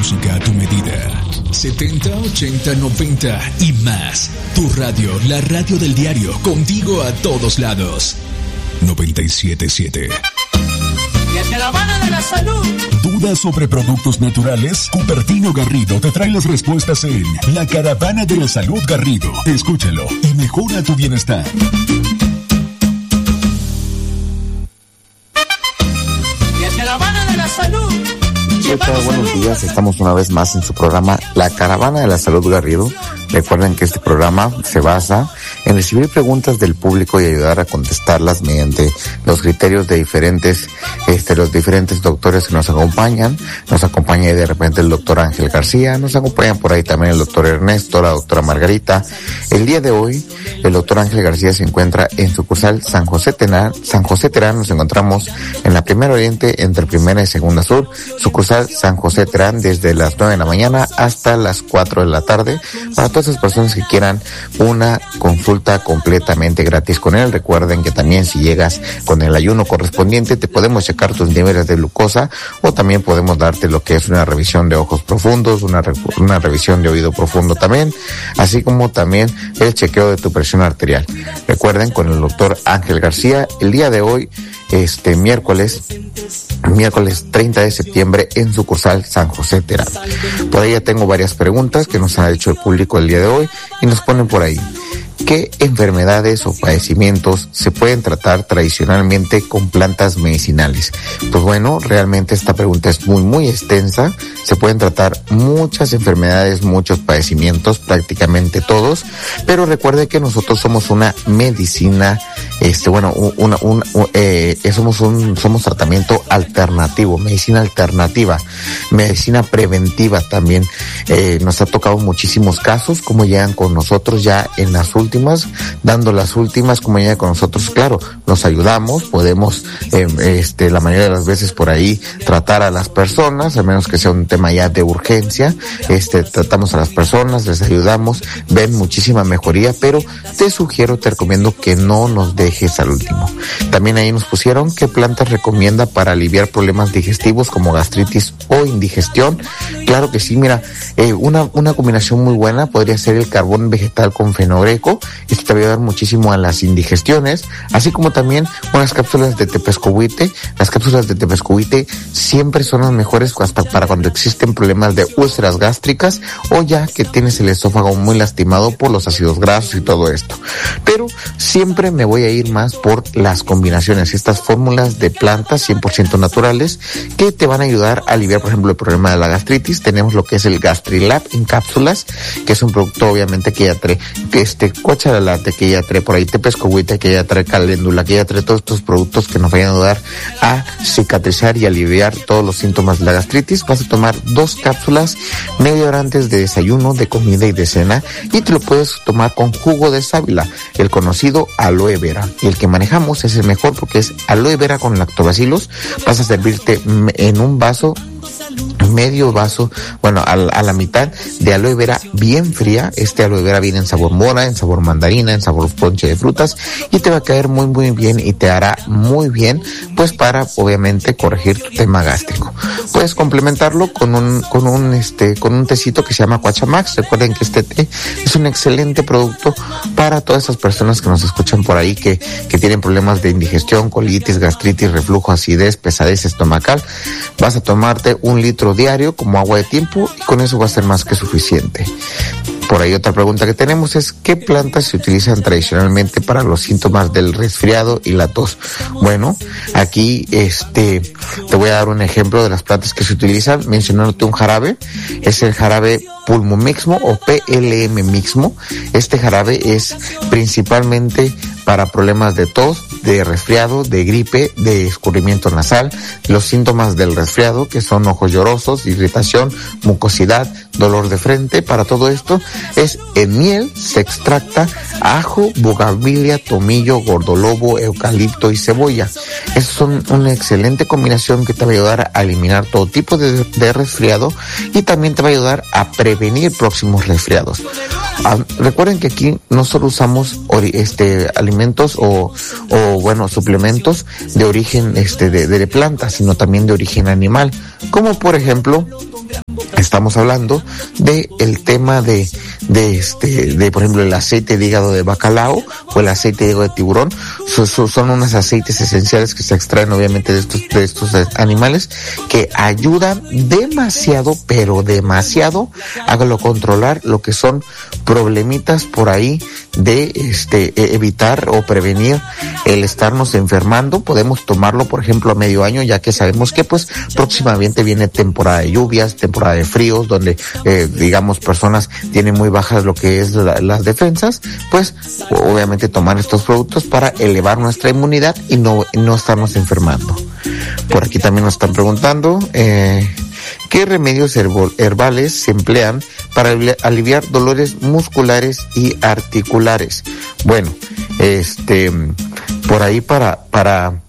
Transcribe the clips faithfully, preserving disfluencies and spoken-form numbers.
música a tu medida. setenta, ochenta, noventa y más. Tu radio, la radio del diario, contigo a todos lados. noventa y siete punto siete. Y el Caravana de la Salud. ¿Dudas sobre productos naturales? Cupertino Garrido te trae las respuestas en La Caravana de la Salud Garrido. Escúchalo y mejora tu bienestar. Y el Caravana de la Salud. ¿Qué tal? Buenos días, estamos una vez más en su programa La Caravana de la Salud Garrido. Recuerden que este programa se basa en recibir preguntas del público y ayudar a contestarlas mediante los criterios de diferentes, este, los diferentes doctores que nos acompañan. Nos acompaña de repente el doctor Ángel García, nos acompaña por ahí también el doctor Ernesto, la doctora Margarita. El día de hoy, el doctor Ángel García se encuentra en sucursal San José Terán. San José Terán, nos encontramos en la Primera Oriente entre Primera y Segunda Sur, sucursal San José Terán, desde las nueve de la mañana hasta las cuatro de la tarde, para todas esas personas que quieran una consulta completamente gratis con él. Recuerden que también si llegas con el ayuno correspondiente, te podemos checar tus niveles de glucosa, o también podemos darte lo que es una revisión de ojos profundos, una, re- una revisión de oído profundo también, así como también el chequeo de tu presión arterial. Recuerden, con el doctor Ángel García, el día de hoy, este miércoles, miércoles treinta de septiembre, en sucursal San José Terán. Por ahí ya tengo varias preguntas que nos ha hecho el público el día de hoy y nos ponen por ahí: ¿qué enfermedades o padecimientos se pueden tratar tradicionalmente con plantas medicinales? Pues bueno, realmente esta pregunta es muy, muy extensa. Se pueden tratar muchas enfermedades, muchos padecimientos, prácticamente todos. Pero recuerde que nosotros somos una medicina, este, bueno, una, una, eh, somos un, somos tratamiento alternativo, medicina alternativa, medicina preventiva también. Eh, nos ha tocado muchísimos casos, como llegan con nosotros ya en las últimas, dando las últimas, como llegan con nosotros. Claro, nos ayudamos, podemos, eh, este, la mayoría de las veces por ahí tratar a las personas, a menos que sea un tema ya de urgencia, este, tratamos a las personas, les ayudamos, ven muchísima mejoría, pero te sugiero, te recomiendo que no nos dejes al último. También ahí nos pusieron qué plantas recomienda para aliviar problemas digestivos como gastritis o indigestión. Claro que sí, mira, eh, una, una combinación muy buena podría ser el carbón vegetal con fenogreco. Esto te va a ayudar muchísimo a las indigestiones, así como también unas cápsulas de tepescohuite. Las cápsulas de tepescohuite siempre son las mejores hasta para cuando existen problemas de úlceras gástricas, o ya que tienes el esófago muy lastimado por los ácidos grasos y todo esto. Pero siempre me voy a ir más por las combinaciones, estas fórmulas de plantas cien por ciento naturales que te van a ayudar a aliviar, por ejemplo, el problema de la gastritis. Tenemos lo que es el Gastrilab en cápsulas, que es un producto obviamente que ya trae este cuacharalate, que ya trae por ahí tepescohuite, que ya trae caléndula, que ya trae todos estos productos que nos van a ayudar a cicatrizar y aliviar todos los síntomas de la gastritis. Vas a tomar dos cápsulas media hora antes de desayuno, de comida y de cena, y te lo puedes tomar con jugo de sábila, el conocido aloe vera. Y el que manejamos es el mejor porque es aloe vera con lactobacillus. Vas a servirte en un vaso, medio vaso, bueno, a, a la mitad de aloe vera bien fría. Este aloe vera viene en sabor mora, en sabor mandarina, en sabor ponche de frutas, y te va a caer muy muy bien y te hará muy bien, pues para obviamente corregir tu tema gástrico. Puedes complementarlo con un con un este con un tecito que se llama Cuachamax. Recuerden que este té es un excelente producto para todas esas personas que nos escuchan por ahí que que tienen problemas de indigestión, colitis, gastritis, reflujo, acidez, pesadez estomacal. Vas a tomarte un litro diario como agua de tiempo y con eso va a ser más que suficiente. Por ahí otra pregunta que tenemos es ¿qué plantas se utilizan tradicionalmente para los síntomas del resfriado y la tos? Bueno, aquí este te voy a dar un ejemplo de las plantas que se utilizan, mencionándote un jarabe. Es el jarabe Pulmomixmo o P L M Mixmo. Este jarabe es principalmente para problemas de tos, de resfriado, de gripe, de escurrimiento nasal, los síntomas del resfriado, que son ojos llorosos, irritación, mucosidad, dolor de frente. Para todo esto es en miel, se extracta ajo, bugambilia, tomillo, gordolobo, eucalipto y cebolla. Es son una excelente combinación que te va a ayudar a eliminar todo tipo de, de resfriado, y también te va a ayudar a prevenir próximos resfriados. Ah, recuerden que aquí no solo usamos ori- este alimentos o, o bueno, suplementos de origen este de, de plantas, sino también de origen animal, como por ejemplo estamos hablando de el tema de de este de por ejemplo el aceite de hígado de bacalao o el aceite de hígado de tiburón. So, so, son unos aceites esenciales que se extraen obviamente de estos de estos animales, que ayudan demasiado, pero demasiado a lo controlar lo que son problemitas por ahí de este evitar o prevenir el estarnos enfermando. Podemos tomarlo por ejemplo a medio año, ya que sabemos que pues próximamente viene temporada de lluvias, temporada de fríos, donde eh, digamos personas tienen muy bajas lo que es la, las defensas. Pues obviamente tomar estos productos para elevar nuestra inmunidad y no, no estarnos enfermando. Por aquí también nos están preguntando eh, ¿qué remedios herbales se emplean para aliviar dolores musculares y articulares? Bueno, este, por ahí para, para,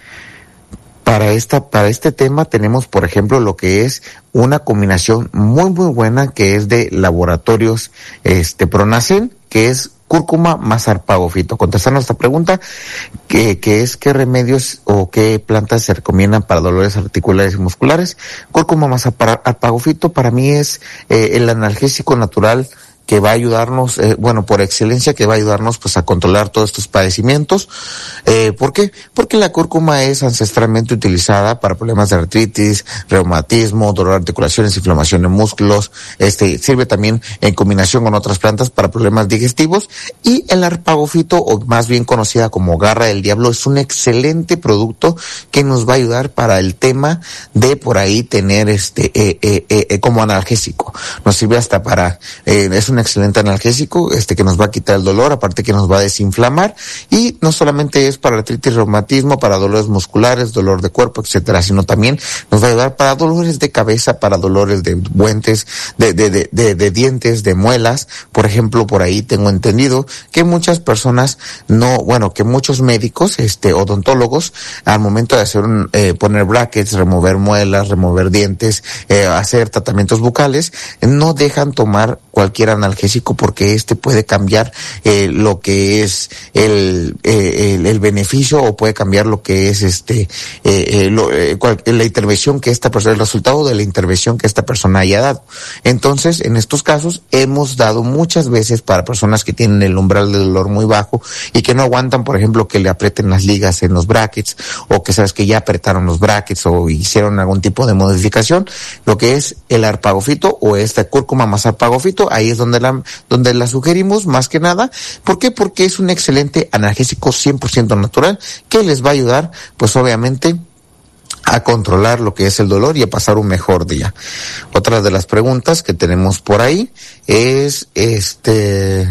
para esta, para este tema tenemos, por ejemplo, lo que es una combinación muy, muy buena, que es de laboratorios, este, Pronacen, que es cúrcuma más arpagofito. Contestando esta pregunta, que, que es qué remedios o qué plantas se recomiendan para dolores articulares y musculares. Cúrcuma más arpagofito para mí es eh, el analgésico natural que va a ayudarnos, eh, bueno, por excelencia, que va a ayudarnos pues a controlar todos estos padecimientos. Eh, ¿por qué? Porque la cúrcuma es ancestralmente utilizada para problemas de artritis, reumatismo, dolor de articulaciones, inflamación de músculos. Este sirve también en combinación con otras plantas para problemas digestivos. Y el arpagofito, o más bien conocida como garra del diablo, es un excelente producto que nos va a ayudar para el tema de por ahí tener este eh, eh, eh, como analgésico. Nos sirve hasta para eh, es un un excelente analgésico, este que nos va a quitar el dolor, aparte que nos va a desinflamar, y no solamente es para artritis, reumatismo, para dolores musculares, dolor de cuerpo, etcétera, sino también nos va a ayudar para dolores de cabeza, para dolores de dientes, de, de, de, de, de dientes, de muelas. Por ejemplo, por ahí tengo entendido que muchas personas no, bueno, que muchos médicos, este, odontólogos, al momento de hacer un, eh, poner brackets, remover muelas, remover dientes, eh, hacer tratamientos bucales, no dejan tomar cualquier analgésico, porque este puede cambiar eh, lo que es el, eh, el el beneficio, o puede cambiar lo que es este eh, eh, lo, eh, cual, la intervención que esta persona, el resultado de la intervención que esta persona haya dado. Entonces, en estos casos hemos dado muchas veces para personas que tienen el umbral de dolor muy bajo y que no aguantan, por ejemplo, que le aprieten las ligas en los brackets, o que sabes que ya apretaron los brackets o hicieron algún tipo de modificación, lo que es el arpagofito o esta cúrcuma más arpagofito, ahí es donde la donde la sugerimos más que nada. ¿Por qué? Porque es un excelente analgésico cien por ciento natural que les va a ayudar, pues obviamente, a controlar lo que es el dolor y a pasar un mejor día. Otra de las preguntas que tenemos por ahí es este...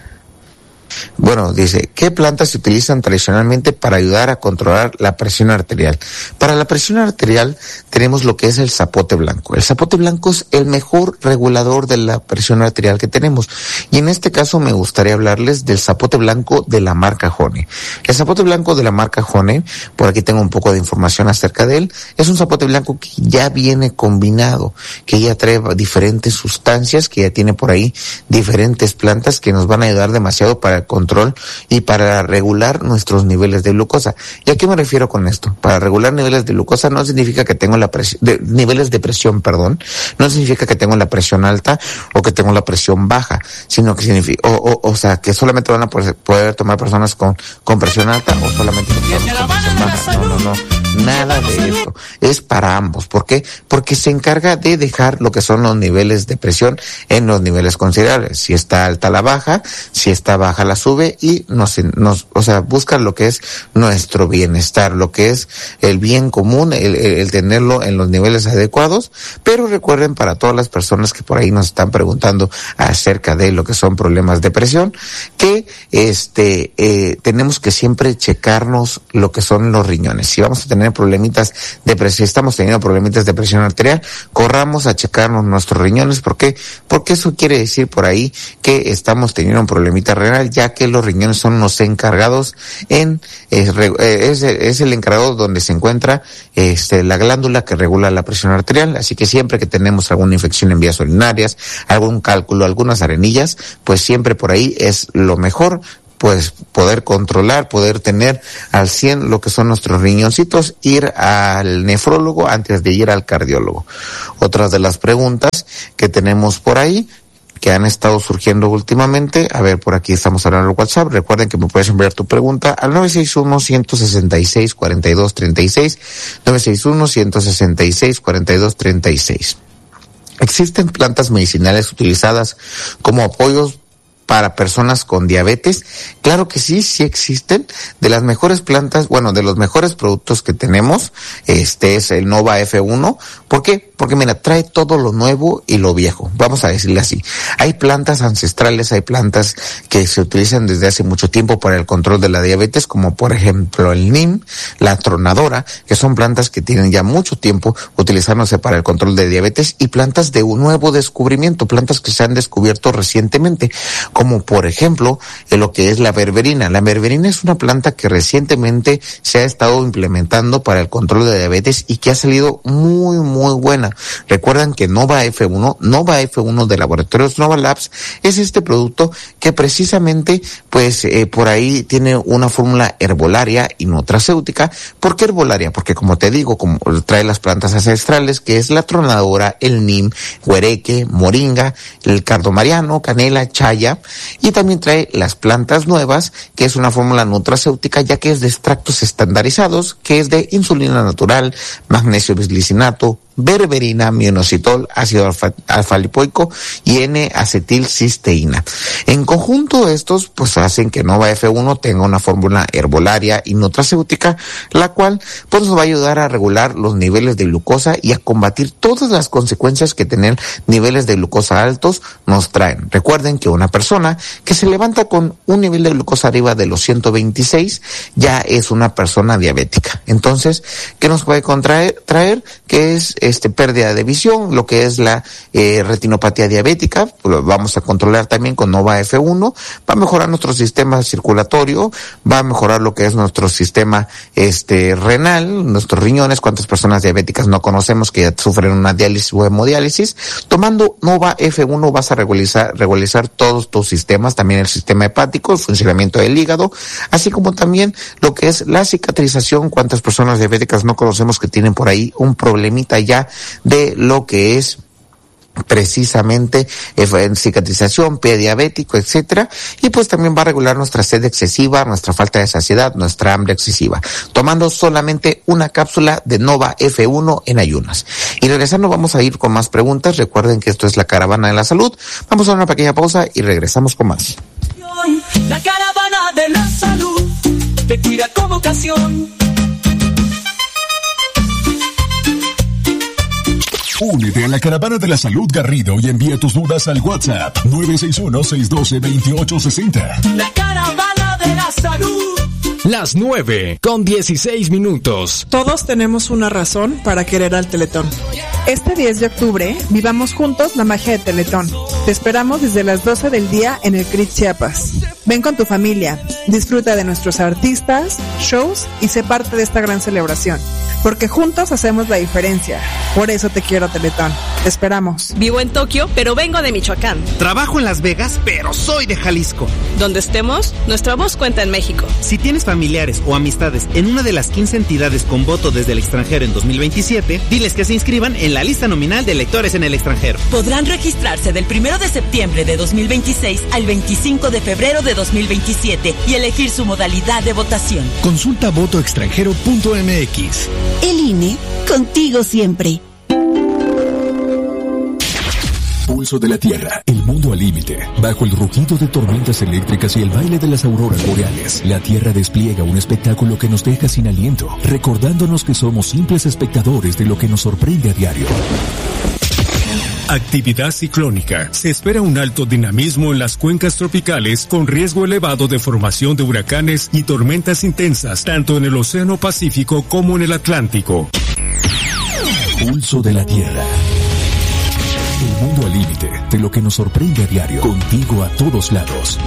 Bueno, dice, ¿qué plantas se utilizan tradicionalmente para ayudar a controlar la presión arterial? Para la presión arterial tenemos lo que es el zapote blanco. El zapote blanco es el mejor regulador de la presión arterial que tenemos. Y en este caso me gustaría hablarles del zapote blanco de la marca Hone. El zapote blanco de la marca Hone, por aquí tengo un poco de información acerca de él, es un zapote blanco que ya viene combinado, que ya trae diferentes sustancias, que ya tiene por ahí diferentes plantas que nos van a ayudar demasiado para el control y para regular nuestros niveles de glucosa. ¿Y a qué me refiero con esto? Para regular niveles de glucosa no significa que tengo la presión, de, niveles de presión, perdón, no significa que tengo la presión alta o que tengo la presión baja, sino que significa, o, o, o sea, que solamente van a poder, poder tomar personas con, con presión alta o solamente personas con presión baja. No, no, no. Nada de esto. Es para ambos. ¿Por qué? Porque se encarga de dejar lo que son los niveles de presión en los niveles considerables. Si está alta la baja, si está baja la sube, y nos, nos, o sea, busca lo que es nuestro bienestar, lo que es el bien común, el, el, el tenerlo en los niveles adecuados. Pero recuerden, para todas las personas que por ahí nos están preguntando acerca de lo que son problemas de presión, que este, eh, tenemos que siempre checarnos lo que son los riñones. Si vamos a tener tener problemitas de presión, si estamos teniendo problemitas de presión arterial, corramos a checarnos nuestros riñones. ¿Por qué? Porque eso quiere decir por ahí que estamos teniendo un problemita renal, ya que los riñones son los encargados en, es, es, es el encargado donde se encuentra este, la glándula que regula la presión arterial. Así que siempre que tenemos alguna infección en vías urinarias, algún cálculo, algunas arenillas, pues siempre por ahí es lo mejor, pues poder controlar, poder tener al cien lo que son nuestros riñoncitos, ir al nefrólogo antes de ir al cardiólogo. Otras de las preguntas que tenemos por ahí, que han estado surgiendo últimamente, a ver, por aquí estamos hablando en WhatsApp, recuerden que me puedes enviar tu pregunta al nueve seis uno, uno seis seis, cuatro dos tres seis, nueve seis uno, uno seis seis, cuatro dos tres seis. ¿Existen plantas medicinales utilizadas como apoyos para personas con diabetes? Claro que sí, sí existen. De las mejores plantas, bueno, de los mejores productos que tenemos, este es el Nova F uno. ¿Por qué? Porque mira, trae todo lo nuevo y lo viejo. Vamos a decirle así. Hay plantas ancestrales, hay plantas que se utilizan desde hace mucho tiempo para el control de la diabetes, como por ejemplo el Neem, la tronadora, que son plantas que tienen ya mucho tiempo utilizándose para el control de diabetes, y plantas de un nuevo descubrimiento, plantas que se han descubierto recientemente, como por ejemplo en lo que es la berberina. La berberina es una planta que recientemente se ha estado implementando para el control de diabetes y que ha salido muy muy buena. Recuerdan que Nova F uno, Nova F uno de Laboratorios Nova Labs, es este producto que precisamente pues eh, por ahí tiene una fórmula herbolaria y nutracéutica. ¿Por qué herbolaria? Porque como te digo, como trae las plantas ancestrales, que es la tronadora, el Neem, huereque, moringa, el cardomariano, canela, chaya, y también trae las plantas nuevas, que es una fórmula nutracéutica, ya que es de extractos estandarizados, que es de insulina natural, magnesio bisglicinato, berberina, minoxidil, ácido alfa, alfa-lipoico y N-acetilcisteína. En conjunto estos pues hacen que Nova F uno tenga una fórmula herbolaria y nutracéutica, la cual pues nos va a ayudar a regular los niveles de glucosa y a combatir todas las consecuencias que tener niveles de glucosa altos nos traen. Recuerden que una persona que se levanta con un nivel de glucosa arriba de los ciento veintiséis ya es una persona diabética. Entonces, ¿qué nos puede contraer, traer? Que es este pérdida de visión, lo que es la eh, retinopatía diabética, pues lo vamos a controlar también con Nova F uno, va a mejorar nuestro sistema circulatorio, va a mejorar lo que es nuestro sistema este renal, nuestros riñones. ¿Cuántas personas diabéticas no conocemos que ya sufren una diálisis o hemodiálisis? Tomando Nova F uno vas a regularizar, regularizar todos tus sistemas, también el sistema hepático, el funcionamiento del hígado, así como también lo que es la cicatrización. ¿Cuántas personas diabéticas no conocemos que tienen por ahí un problemita ya de lo que es precisamente eh, cicatrización, pie diabético, etcétera? Y pues también va a regular nuestra sed excesiva, nuestra falta de saciedad, nuestra hambre excesiva, tomando solamente una cápsula de Nova F uno en ayunas. Y regresando vamos a ir con más preguntas. Recuerden que esto es la Caravana de la Salud. Vamos a una pequeña pausa y regresamos con más. La Caravana de la Salud te cuida con vocación. Únete a la Caravana de la Salud Garrido y envía tus dudas al WhatsApp nueve seis uno, seis uno dos, dos ocho seis cero. La Caravana de la Salud. Las nueve con dieciséis minutos. Todos tenemos una razón para querer al Teletón. Este diez de octubre, vivamos juntos la magia de Teletón. Te esperamos desde las doce del día en el C R I T Chiapas. Ven con tu familia, disfruta de nuestros artistas, shows y sé parte de esta gran celebración. Porque juntos hacemos la diferencia. Por eso te quiero, Teletón. Te esperamos. Vivo en Tokio, pero vengo de Michoacán. Trabajo en Las Vegas, pero soy de Jalisco. Donde estemos, nuestra voz cuenta en México. Si tienes familiares o amistades en una de las quince entidades con voto desde el extranjero en dos mil veintisiete, diles que se inscriban en la lista nominal de electores en el extranjero. Podrán registrarse del primero de septiembre de dos mil veintiséis al veinticinco de febrero de dos mil veintisiete y elegir su modalidad de votación. Consulta voto extranjero punto m x. El I N E, contigo siempre. Pulso de la Tierra, el mundo al límite. Bajo el rugido de tormentas eléctricas y el baile de las auroras boreales, la Tierra despliega un espectáculo que nos deja sin aliento, recordándonos que somos simples espectadores de lo que nos sorprende a diario. Actividad ciclónica. Se espera un alto dinamismo en las cuencas tropicales con riesgo elevado de formación de huracanes y tormentas intensas, tanto en el Océano Pacífico como en el Atlántico. Pulso de la Tierra. El mundo al límite de lo que nos sorprende a diario. Contigo a todos lados.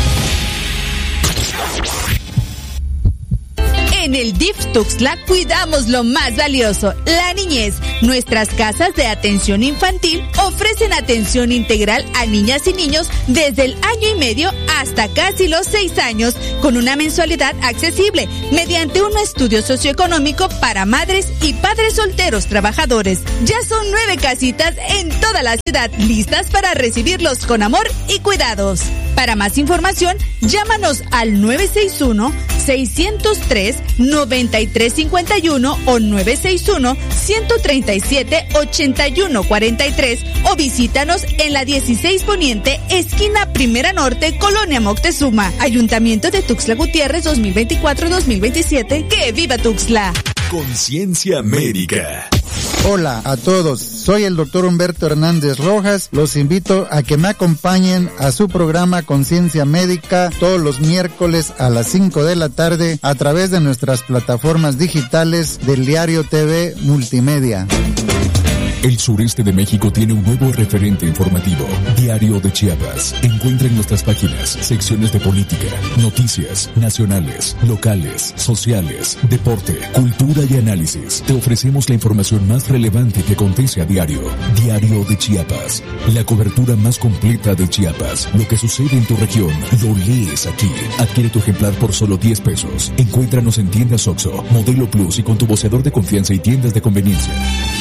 En el D I F Tuxtla cuidamos lo más valioso, la niñez. Nuestras casas de atención infantil ofrecen atención integral a niñas y niños desde el año y medio hasta casi los seis años, con una mensualidad accesible, mediante un estudio socioeconómico para madres y padres solteros trabajadores. Ya son nueve casitas en toda la ciudad, listas para recibirlos con amor y cuidados. Para más información, llámanos al nueve seis uno, seis cero tres, nueve tres cinco uno o nueve seis uno, uno tres siete, ocho uno cuatro tres o visítanos en la dieciséis Poniente, esquina Primera Norte, Colonia Moctezuma. Ayuntamiento de Tuxtla Gutiérrez dos mil veinticuatro dos mil veintisiete. ¡Que viva Tuxtla! Conciencia Médica. Hola a todos, soy el doctor Humberto Hernández Rojas. Los invito a que me acompañen a su programa Conciencia Médica todos los miércoles a las cinco de la tarde a través de nuestras plataformas digitales del Diario T V Multimedia. El sureste de México tiene un nuevo referente informativo, Diario de Chiapas. Encuentra en nuestras páginas secciones de política, noticias nacionales, locales, sociales, deporte, cultura y análisis. Te ofrecemos la información más relevante que acontece a diario. Diario de Chiapas, la cobertura más completa de Chiapas. Lo que sucede en tu región, lo lees aquí. Adquiere tu ejemplar por solo diez pesos. Encuéntranos en tiendas Oxxo, Modelo Plus y con tu voceador de confianza y tiendas de conveniencia.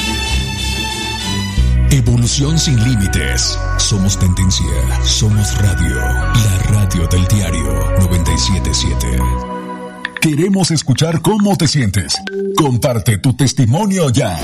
Evolución sin límites. Somos tendencia. Somos radio. La radio del diario noventa y siete punto siete. Queremos escuchar cómo te sientes. Comparte tu testimonio ya.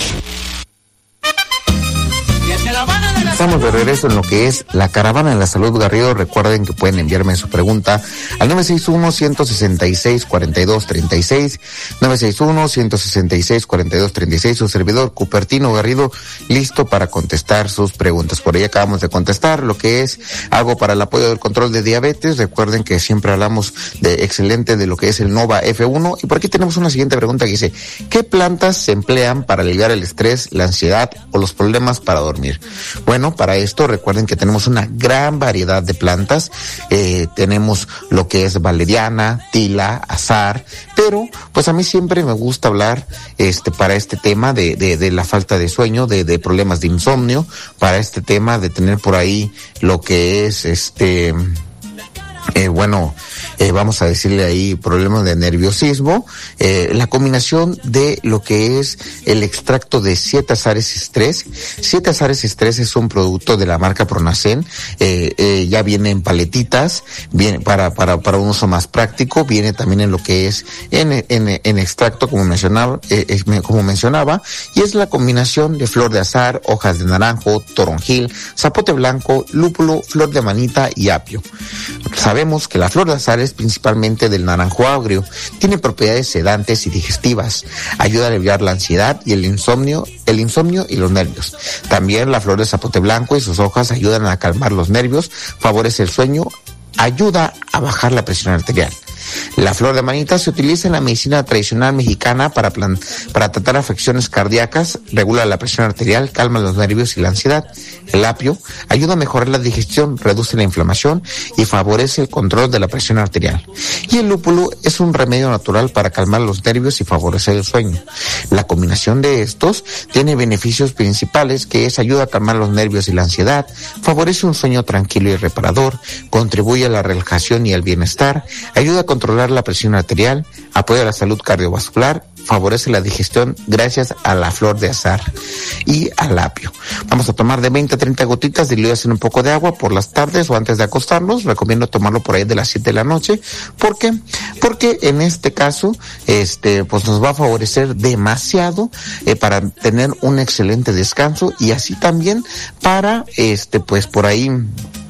Estamos de regreso en lo que es la Caravana de la Salud Garrido. Recuerden que pueden enviarme su pregunta al nueve seis uno, uno seis seis, cuatro dos tres seis, nueve seis uno, uno seis seis, cuatro dos tres seis. Su servidor Cupertino Garrido, listo para contestar sus preguntas. Por ahí acabamos de contestar lo que es algo para el apoyo del control de diabetes. Recuerden que siempre hablamos de excelente de lo que es el Nova F uno. Y por aquí tenemos una siguiente pregunta que dice: ¿qué plantas se emplean para aliviar el estrés, la ansiedad o los problemas para dormir? Bueno, para esto recuerden que tenemos una gran variedad de plantas. Eh, tenemos lo que es valeriana, tila, azar, pero pues a mí siempre me gusta hablar este para este tema de, de, de la falta de sueño, de, de problemas de insomnio, para este tema de tener por ahí lo que es este... Eh, bueno, eh, vamos a decirle ahí problemas de nerviosismo, eh, la combinación de lo que es el extracto de siete azares estrés. siete azares estrés es un producto de la marca Pronacen, eh, eh, ya viene en paletitas, viene para, para, para un uso más práctico, viene también en lo que es en, en, en extracto como mencionaba, eh, como mencionaba, y es la combinación de flor de azar, hojas de naranjo, toronjil, zapote blanco, lúpulo, flor de manita y apio. Sabemos que la flor de azar es principalmente del naranjo agrio, tiene propiedades sedantes y digestivas, ayuda a aliviar la ansiedad y el insomnio, el insomnio y los nervios. También la flor de zapote blanco y sus hojas ayudan a calmar los nervios, favorece el sueño, ayuda a bajar la presión arterial. La flor de manita se utiliza en la medicina tradicional mexicana para, plan, para tratar afecciones cardíacas, regula la presión arterial, calma los nervios y la ansiedad. El apio ayuda a mejorar la digestión, reduce la inflamación y favorece el control de la presión arterial. Y el lúpulo es un remedio natural para calmar los nervios y favorecer el sueño. La combinación de estos tiene beneficios principales, que es ayuda a calmar los nervios y la ansiedad, favorece un sueño tranquilo y reparador, contribuye a la relajación y al bienestar, ayuda a controlar la presión arterial, apoya la salud cardiovascular, favorece la digestión gracias a la flor de azar y al apio. Vamos a tomar de veinte a treinta gotitas diluidas en un poco de agua por las tardes o antes de acostarnos. Recomiendo tomarlo por ahí de las siete de la noche. ¿Por qué? Porque en este caso, este, pues nos va a favorecer demasiado eh, para tener un excelente descanso y así también para, este, pues por ahí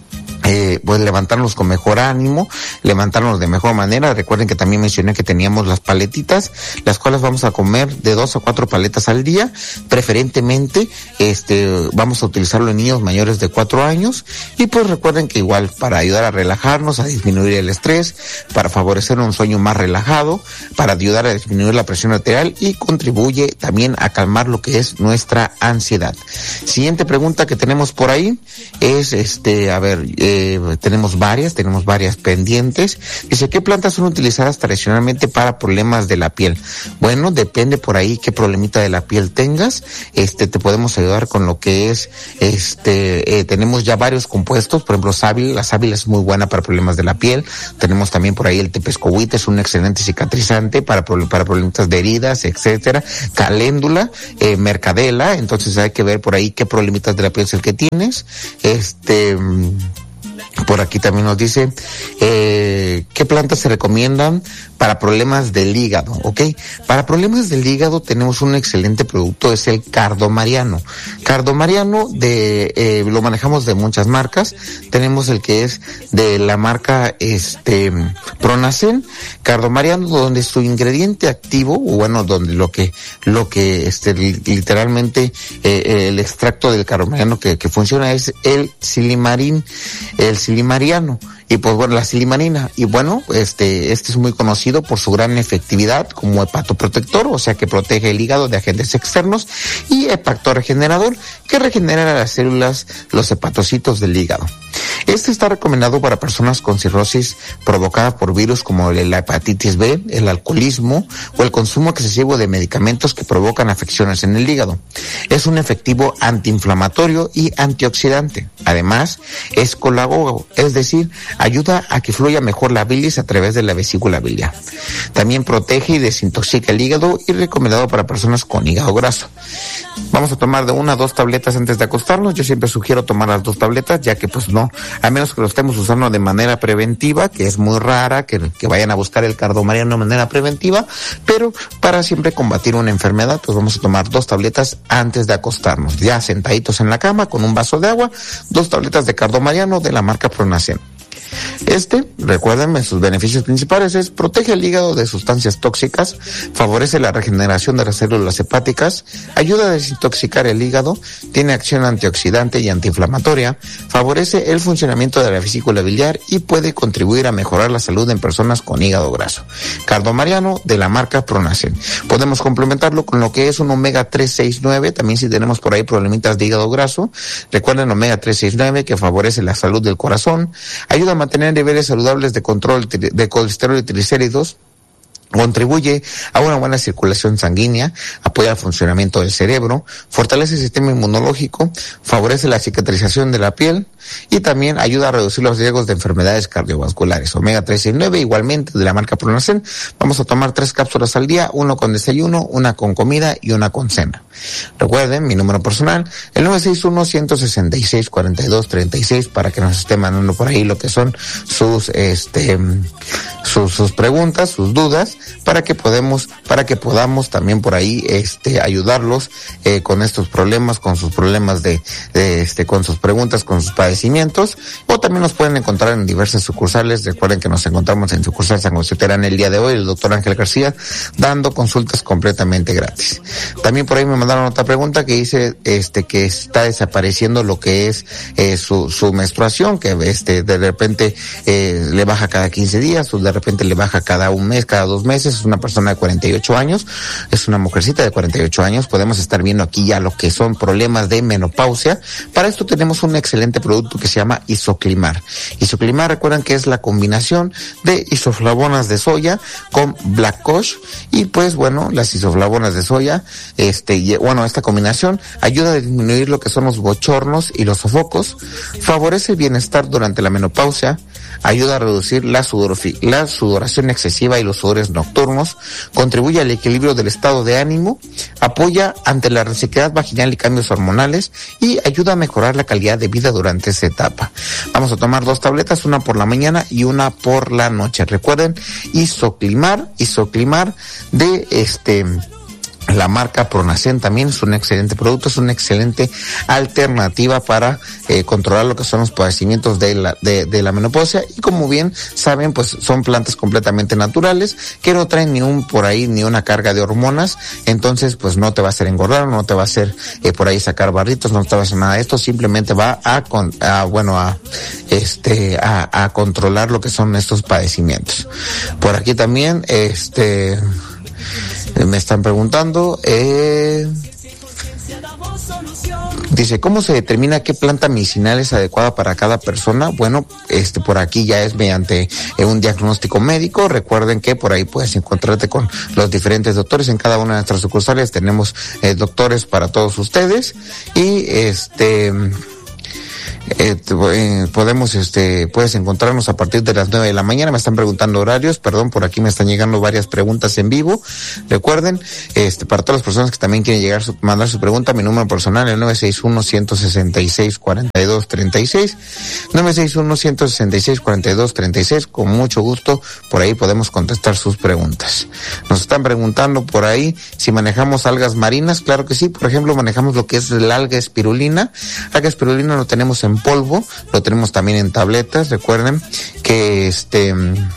Eh, pues levantarnos con mejor ánimo, levantarnos de mejor manera. Recuerden que también mencioné que teníamos las paletitas, las cuales vamos a comer de dos a cuatro paletas al día, preferentemente, este, vamos a utilizarlo en niños mayores de cuatro años, y pues recuerden que igual para ayudar a relajarnos, a disminuir el estrés, para favorecer un sueño más relajado, para ayudar a disminuir la presión arterial, y contribuye también a calmar lo que es nuestra ansiedad. Siguiente pregunta que tenemos por ahí es, este, a ver, Eh, tenemos varias, tenemos varias pendientes. Dice, ¿qué plantas son utilizadas tradicionalmente para problemas de la piel? Bueno, depende por ahí qué problemita de la piel tengas. Este, te podemos ayudar con lo que es, este, eh, tenemos ya varios compuestos, por ejemplo, sábila. La sábila es muy buena para problemas de la piel. Tenemos también por ahí el tepescohuite, es un excelente cicatrizante para, para problemitas de heridas, etcétera. Caléndula, eh, mercadela, entonces hay que ver por ahí qué problemitas de la piel es el que tienes. Este, por aquí también nos dice, eh, ¿qué plantas se recomiendan para problemas del hígado? ¿Ok? Para problemas del hígado tenemos un excelente producto, es el cardomariano. Cardomariano de, eh, lo manejamos de muchas marcas. Tenemos el que es de la marca, este, Pronacen. Cardomariano, donde su ingrediente activo, bueno, donde lo que, lo que, este, literalmente, eh, el extracto del cardomariano que, que funciona es el silimarín, el silimariano. Y pues bueno, la silimarina. Y bueno, este, este es muy conocido por su gran efectividad como hepatoprotector, o sea que protege el hígado de agentes externos, y hepatoregenerador, que regenera las células, los hepatocitos del hígado. Este está recomendado para personas con cirrosis provocada por virus como la hepatitis B, el alcoholismo o el consumo excesivo de medicamentos que provocan afecciones en el hígado. Es un efectivo antiinflamatorio y antioxidante. Además, es colagogo, es decir, ayuda a que fluya mejor la bilis a través de la vesícula biliar. También protege y desintoxica el hígado, y recomendado para personas con hígado graso. Vamos a tomar de una a dos tabletas antes de acostarnos. Yo siempre sugiero tomar las dos tabletas, ya que pues no, a menos que lo estemos usando de manera preventiva, que es muy rara que, que vayan a buscar el cardomariano de manera preventiva, pero para siempre combatir una enfermedad, pues vamos a tomar dos tabletas antes de acostarnos, ya sentaditos en la cama con un vaso de agua, dos tabletas de cardomariano de la marca Pronacen. Este, recuérdenme, sus beneficios principales es protege el hígado de sustancias tóxicas, favorece la regeneración de las células hepáticas, ayuda a desintoxicar el hígado, tiene acción antioxidante y antiinflamatoria, favorece el funcionamiento de la vesícula biliar y puede contribuir a mejorar la salud en personas con hígado graso. Cardomariano de la marca Pronacen. Podemos complementarlo con lo que es un omega tres seis nueve, también si tenemos por ahí problemitas de hígado graso. Recuerden, omega tres seis nueve, que favorece la salud del corazón, ayuda a mantener niveles saludables de control de colesterol y triglicéridos, contribuye a una buena circulación sanguínea, apoya el funcionamiento del cerebro, fortalece el sistema inmunológico, favorece la cicatrización de la piel y también ayuda a reducir los riesgos de enfermedades cardiovasculares. omega tres seis nueve, igualmente de la marca Pronacen. Vamos a tomar tres cápsulas al día, uno con desayuno, una con comida y una con cena. Recuerden mi número personal, el nueve seis uno, uno seis seis, cuatro dos tres seis, para que nos esté mandando por ahí lo que son sus, este, sus, sus preguntas, sus dudas, para que podemos, para que podamos también por ahí, este, ayudarlos, eh, con estos problemas, con sus problemas de, de, este, con sus preguntas, con sus padecimientos, o también nos pueden encontrar en diversas sucursales. Recuerden que nos encontramos en sucursal San José Terán el día de hoy, el doctor Ángel García, dando consultas completamente gratis. También por ahí me mandaron otra pregunta que dice, este, que está desapareciendo lo que es, eh, su, su menstruación, que este, de repente, eh, le baja cada quince días, o de repente le baja cada un mes, cada dos meses. Es una persona de cuarenta y ocho años, es una mujercita de cuarenta y ocho años. Podemos estar viendo aquí ya lo que son problemas de menopausia. Para esto tenemos un excelente producto que se llama Isoclimar. Isoclimar, recuerdan que es la combinación de isoflavonas de soya con Black Koch, y pues bueno, las isoflavonas de soya, este, y, bueno, esta combinación ayuda a disminuir lo que son los bochornos y los sofocos, favorece el bienestar durante la menopausia, ayuda a reducir la, sudorfi- la sudoración excesiva y los sudores nocturnos, contribuye al equilibrio del estado de ánimo, apoya ante la resequedad vaginal y cambios hormonales, y ayuda a mejorar la calidad de vida durante esa etapa. Vamos a tomar dos tabletas, una por la mañana y una por la noche. Recuerden, Isoclimar, Isoclimar de este... La marca Pronacen también es un excelente producto, es una excelente alternativa para eh, controlar lo que son los padecimientos de la, de, de la menopausia, y como bien saben, pues son plantas completamente naturales que no traen ni un por ahí ni una carga de hormonas, entonces pues no te va a hacer engordar, no te va a hacer eh, por ahí sacar barritos, no te va a hacer nada de esto, simplemente va a, con, a bueno a este a, a controlar lo que son estos padecimientos. Por aquí también este me están preguntando, eh, dice, ¿cómo se determina qué planta medicinal es adecuada para cada persona? Bueno, este por aquí ya es mediante eh, un diagnóstico médico. Recuerden que por ahí puedes encontrarte con los diferentes doctores. En cada una de nuestras sucursales tenemos eh, doctores para todos ustedes, y este... Eh, eh, podemos, este, puedes encontrarnos a partir de las nueve de la mañana. Me están preguntando horarios, perdón, por aquí me están llegando varias preguntas en vivo. Recuerden, este, para todas las personas que también quieren llegar, su, mandar su pregunta, mi número personal es nueve seis uno, uno seis seis, cuatro dos tres seis, nueve seis uno, uno seis seis, cuatro dos tres seis, con mucho gusto, por ahí podemos contestar sus preguntas. Nos están preguntando por ahí si manejamos algas marinas. Claro que sí, por ejemplo, manejamos lo que es el alga espirulina. Alga espirulina lo tenemos en polvo, lo tenemos también en tabletas. Recuerden que este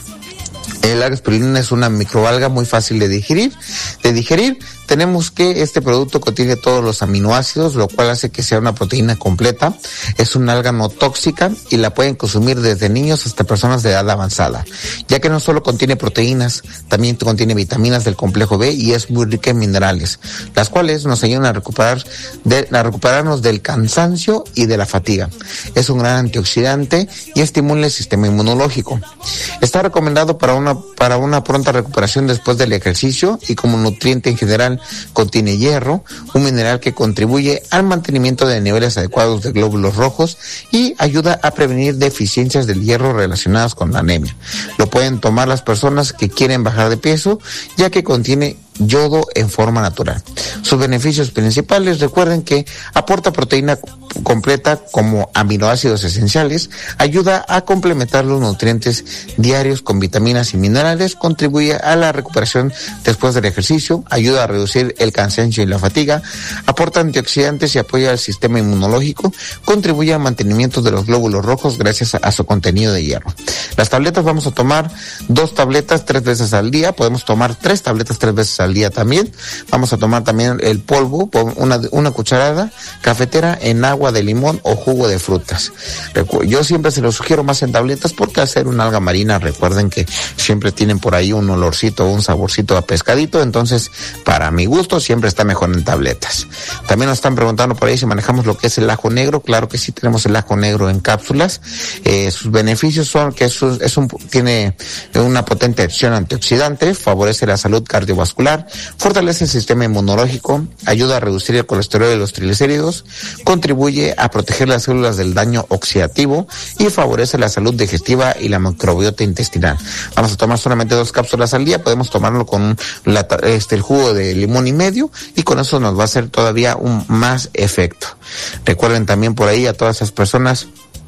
el alga espirulina es una microalga muy fácil de digerir, de digerir. Tenemos que este producto contiene todos los aminoácidos, lo cual hace que sea una proteína completa. Es una alga no tóxica y la pueden consumir desde niños hasta personas de edad avanzada, ya que no solo contiene proteínas, también contiene vitaminas del complejo B y es muy rica en minerales, las cuales nos ayudan a recuperar de, a recuperarnos del cansancio y de la fatiga. Es un gran antioxidante y estimula el sistema inmunológico. Está recomendado para una para una pronta recuperación después del ejercicio, y como nutriente en general contiene hierro, un mineral que contribuye al mantenimiento de niveles adecuados de glóbulos rojos y ayuda a prevenir deficiencias del hierro relacionadas con la anemia. Lo pueden tomar las personas que quieren bajar de peso, ya que contiene yodo en forma natural. Sus beneficios principales, recuerden que aporta proteína completa como aminoácidos esenciales, ayuda a complementar los nutrientes diarios con vitaminas y minerales, contribuye a la recuperación después del ejercicio, ayuda a reducir el cansancio y la fatiga, aporta antioxidantes y apoya al sistema inmunológico, contribuye al mantenimiento de los glóbulos rojos gracias a, a su contenido de hierro. Las tabletas, vamos a tomar dos tabletas tres veces al día, podemos tomar tres tabletas tres veces al día también. Vamos a tomar también el polvo, una, una cucharada cafetera en agua de limón o jugo de frutas. Yo siempre se lo sugiero más en tabletas porque al ser una alga marina, recuerden que siempre tienen por ahí un olorcito, un saborcito a pescadito, entonces para mi gusto siempre está mejor en tabletas. También nos están preguntando por ahí si manejamos lo que es el ajo negro. Claro que sí, tenemos el ajo negro en cápsulas. Eh, sus beneficios son que es un, es un, tiene una potente acción antioxidante, favorece la salud cardiovascular, fortalece el sistema inmunológico, ayuda a reducir el colesterol y los triglicéridos, contribuye a proteger las células del daño oxidativo y favorece la salud digestiva y la microbiota intestinal. Vamos a tomar solamente dos cápsulas al día, podemos tomarlo con la, este, el jugo de limón y medio, y con eso nos va a hacer todavía un más efecto. Recuerden también por ahí a todas esas personas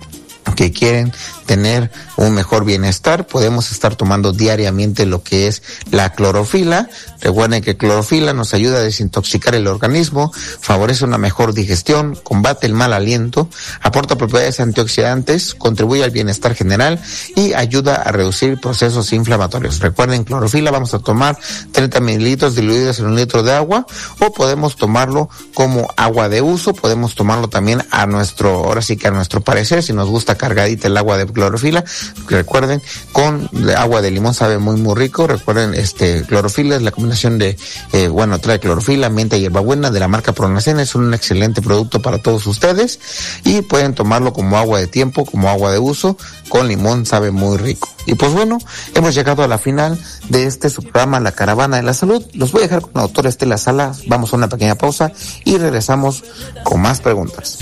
que quieren tener un mejor bienestar, podemos estar tomando diariamente lo que es la clorofila. Recuerden que clorofila nos ayuda a desintoxicar el organismo, favorece una mejor digestión, combate el mal aliento, aporta propiedades antioxidantes, contribuye al bienestar general y ayuda a reducir procesos inflamatorios. Recuerden, clorofila vamos a tomar treinta mililitros diluidos en un litro de agua, o podemos tomarlo como agua de uso, podemos tomarlo también a nuestro, ahora sí que a nuestro parecer, si nos gusta cargadita el agua de clorofila. Recuerden, con agua de limón sabe muy muy rico. Recuerden, este clorofila es la combinación de eh, bueno, trae clorofila, menta y hierbabuena de la marca Pronacen. Es un excelente producto para todos ustedes y pueden tomarlo como agua de tiempo, como agua de uso. Con limón sabe muy rico. Y pues bueno, hemos llegado a la final de este su programa La Caravana de la Salud. Los voy a dejar con la doctora Estela Salas. Vamos a una pequeña pausa y regresamos con más preguntas.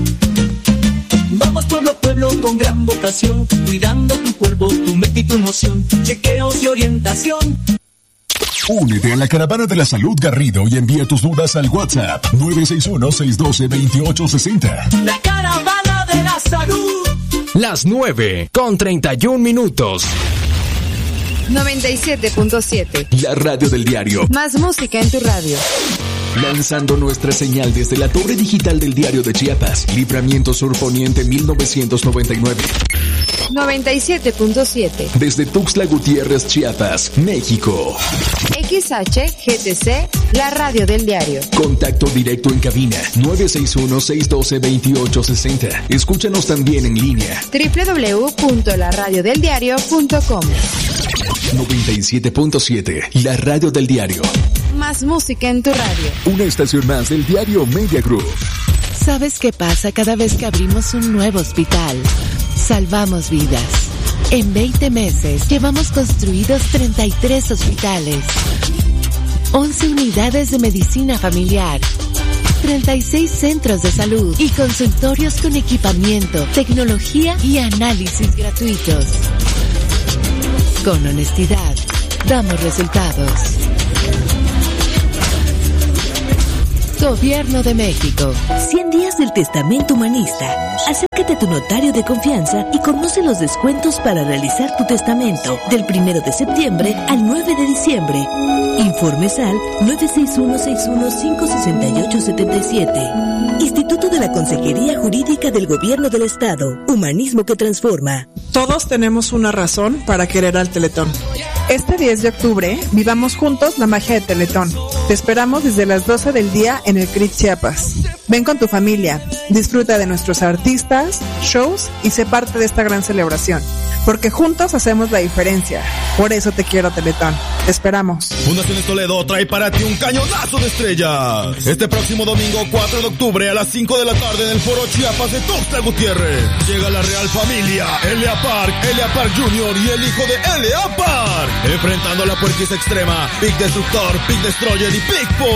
Vamos pueblo a pueblo con gran vocación, cuidando tu cuerpo, tu mente y tu emoción, chequeos y orientación. Únete a la Caravana de la Salud Garrido y envía tus dudas al WhatsApp nueve seis uno, seis uno dos, dos ocho seis cero. La Caravana de la Salud. la salud. Las nueve con treinta y un minutos. noventa y siete punto siete. La radio del diario. Más música en tu radio. Lanzando nuestra señal desde la torre digital del Diario de Chiapas, Libramiento Sur Poniente mil novecientos noventa y nueve. noventa y siete punto siete. Desde Tuxtla Gutiérrez, Chiapas, México. X H G T C, la radio del diario. Contacto directo en cabina nueve seis uno, seis uno dos, dos ocho seis cero. Escúchanos también en línea. doble u doble u doble u punto la radio del diario punto com. noventa y siete punto siete, la radio del diario. Más música en tu radio. Una estación más del diario Media Group. ¿Sabes qué pasa cada vez que abrimos un nuevo hospital? Salvamos vidas. En veinte meses llevamos construidos treinta y tres hospitales, once unidades de medicina familiar, treinta y seis centros de salud y consultorios con equipamiento, tecnología y análisis gratuitos. Con honestidad, damos resultados. Gobierno de México. cien días del Testamento Humanista. Acércate a tu notario de confianza y conoce los descuentos para realizar tu testamento del primero de septiembre al nueve de diciembre. Informes al nueve seis uno, seis uno cinco, seis ocho siete siete. Instituto de la Consejería Jurídica del Gobierno del Estado. Humanismo que transforma. Todos tenemos una razón para querer al Teletón. Este diez de octubre, vivamos juntos la magia de Teletón. Te esperamos desde las doce del día en el C R I T Chiapas. Ven con tu familia, disfruta de nuestros artistas, shows y sé parte de esta gran celebración. Porque juntos hacemos la diferencia. Por eso te quiero, Teletón. Te esperamos. Fundaciones Toledo trae para ti un cañonazo de estrellas. Este próximo domingo cuatro de octubre a las cinco de la tarde en el Foro Chiapas de Tuxtla Gutiérrez. Llega la Real Familia, L A Park, L A Park Junior y el hijo de L A Park. Enfrentando a la puerquiza extrema, Big Destructor, Big Destroyer y Big Po.